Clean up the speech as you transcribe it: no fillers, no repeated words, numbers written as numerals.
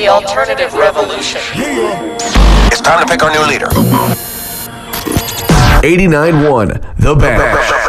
the alternative revolution. It's time to pick our new leader. 89.1 The Bash.